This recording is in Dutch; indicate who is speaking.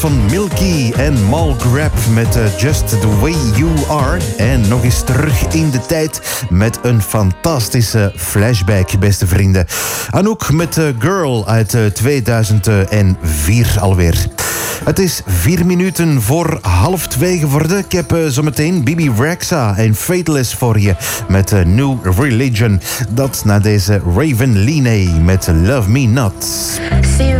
Speaker 1: van Milky en Mal Grab met Just The Way You Are. En nog eens terug in de tijd met een fantastische flashback, beste vrienden. Anouk met Girl uit 2004 alweer. Het is 4 minuten voor 1:30 geworden. Ik heb zometeen Bibi Rexha en Faithless voor je met New Religion. Dat na deze Raven Leene met Love Me Not.
Speaker 2: See